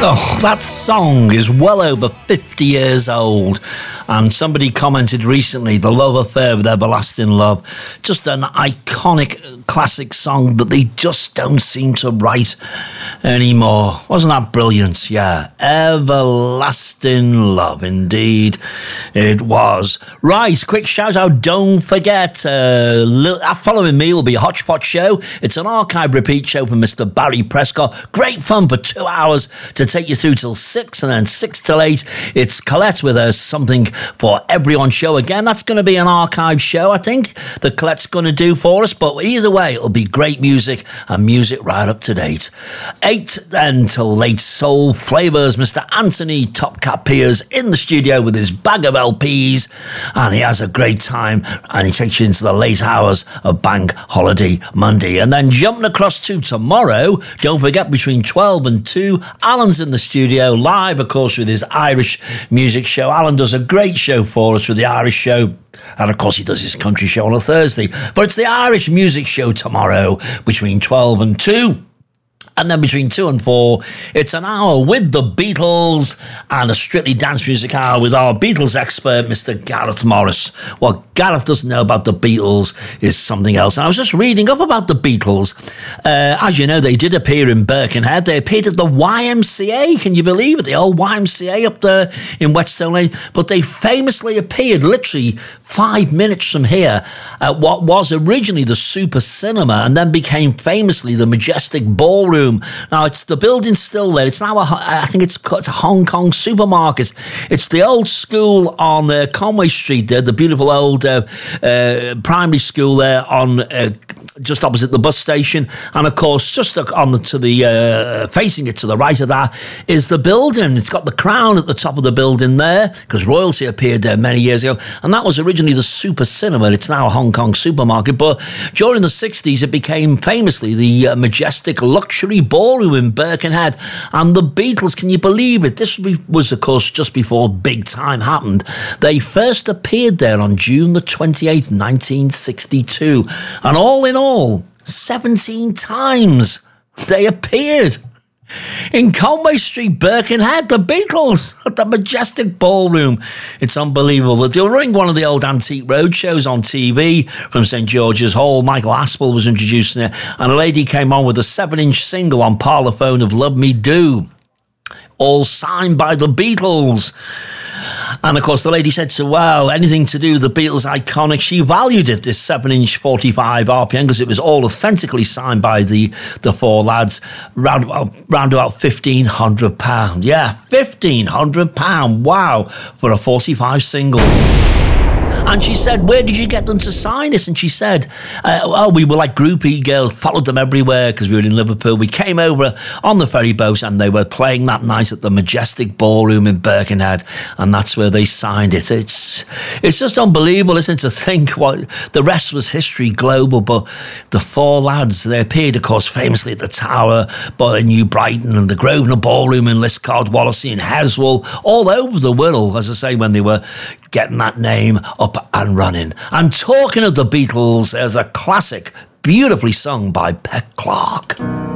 Oh, that song is well over 50 years old, and somebody commented recently, The Love Affair with Everlasting Love, just an iconic classic song that they just don't seem to write anymore. Wasn't that brilliant? Yeah, Everlasting Love, indeed it was. Right, quick shout out, don't forget, following me will be a Hodgepodge show. It's an archive repeat show from Mr. Barry Prescott. Great fun for 2 hours to take you through till 6, and then 6 till 8 it's Colette with us Something for Everyone show again. That's going to be an archive show, I think, that Colette's going to do for us, but either way it'll be great music, and music right up to date. 8 then till late soul flavours. Mr. Anthony Top Cat Piers in the studio with his bag of LPs, and he has a great time, and he takes you into the late hours of Bank Holiday Monday. And then jumping across to tomorrow, don't forget, between 12 and 2, Alan's in the studio live, of course, with his Irish music show. Alan does a great show for us with the Irish show, and of course he does his country show on a Thursday, but it's the Irish music show tomorrow between 12 and 2. And then between 2 and 4, it's an hour with the Beatles and a Strictly Dance Music hour with our Beatles expert, Mr. Gareth Morris. What Gareth doesn't know about the Beatles is something else. And I was just reading up about the Beatles. As you know, they did appear in Birkenhead. They appeared at the YMCA. Can you believe it? The old YMCA up there in Whetstone Lane. But they famously appeared literally 5 minutes from here at what was originally the Super Cinema and then became famously the Majestic Ballroom. Now, it's the building's still there. It's now, I think it's a Hong Kong supermarket. It's the old school on Conway Street there, the beautiful old primary school there on just opposite the bus station. And of course, just on facing it to the right of that is the building. It's got the crown at the top of the building there, because royalty appeared there many years ago. And that was originally the Super Cinema. It's now a Hong Kong supermarket. But during the 60s, it became famously the Majestic Luxury Ballroom in Birkenhead. And the Beatles, can you believe it? This was, of course, just before Big Time happened. They first appeared there on June the 28th, 1962. And all in all, 17 times they appeared in Conway Street, Birkenhead, the Beatles at the Majestic Ballroom. It's unbelievable. They were running one of the old Antique Road shows on TV from St. George's Hall. Michael Aspel was introducing it, and a lady came on with a 7-inch single on parlophone of Love Me Do, all signed by the Beatles. And of course, the lady said to, well, anything to do with the Beatles iconic, she valued it, this 7-inch 45 RPM, because it was all authentically signed by the four lads, round about £1,500. Yeah, £1,500. Wow, for a 45 single. And she said, where did you get them to sign this? And she said, we were like groupie girls, followed them everywhere because we were in Liverpool. We came over on the ferry boat and they were playing that night at the Majestic Ballroom in Birkenhead, and that's where they signed it. It's just unbelievable, isn't it, to think what the rest was history global. But the four lads, they appeared, of course, famously at the Tower, but in New Brighton and the Grosvenor Ballroom in Liscard, Wallasey and Heswall, all over the world, as I say, when they were getting that name up and running. I'm talking of the Beatles as a classic, beautifully sung by Pet Clark.